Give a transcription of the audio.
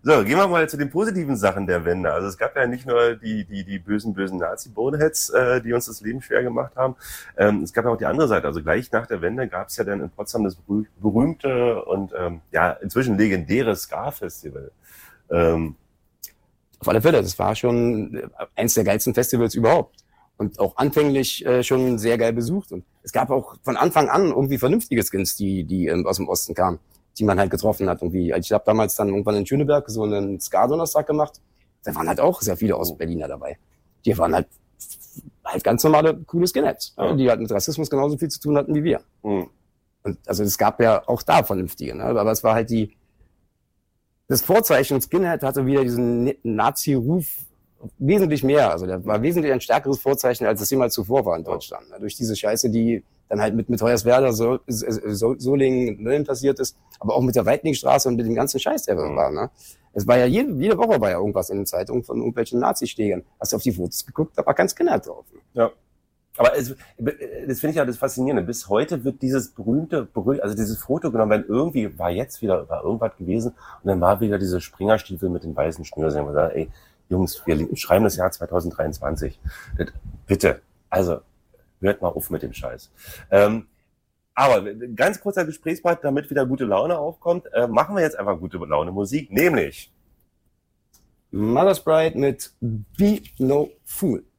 So, gehen wir mal zu den positiven Sachen der Wende. Also es gab ja nicht nur die bösen Nazi-Boneheads, die uns das Leben schwer gemacht haben. Es gab ja auch die andere Seite. Also gleich nach der Wende gab es ja dann in Potsdam das berühmte und ja inzwischen legendäre Ska-Festival. Auf alle Fälle, das war schon eins der geilsten Festivals überhaupt. Und auch anfänglich schon sehr geil besucht. Und es gab auch von Anfang an irgendwie vernünftige Skins, die aus dem Osten kamen, die man halt getroffen hat. Irgendwie. Ich habe damals dann irgendwann in Schöneberg so einen Ska-Donnerstag gemacht. Da waren halt auch sehr viele Ostberliner dabei. Die waren halt ganz normale, coole Skinheads, die halt mit Rassismus genauso viel zu tun hatten wie wir. Und also es gab ja auch da vernünftige, ne? Aber es war halt das Vorzeichen Skinhead hatte wieder diesen Nazi-Ruf wesentlich mehr. Also der war wesentlich ein stärkeres Vorzeichen, als es jemals zuvor war in Deutschland. Durch diese Scheiße, die dann halt mit Hoyerswerda, Solingen, Mölln passiert ist, aber auch mit der Weidlingstraße und mit dem ganzen Scheiß, der war. Ne? Es war ja jede Woche war ja irgendwas in den Zeitungen von irgendwelchen Nazi-Stegern. Hast du auf die Fotos geguckt, da war kein Skinhead drauf. Ne? Ja. Aber das finde ich ja das Faszinierende. Bis heute wird dieses also dieses Foto genommen, wenn irgendwie war irgendwas gewesen und dann war wieder diese Springerstiefel mit den weißen Schnürsenkeln. Und gesagt, ey, Jungs, wir schreiben das Jahr 2023. Bitte, also hört mal auf mit dem Scheiß. Aber ganz kurzer Gesprächspart, damit wieder gute Laune aufkommt, machen wir jetzt einfach gute Laune Musik, nämlich Mother's Bride mit Be No Fool.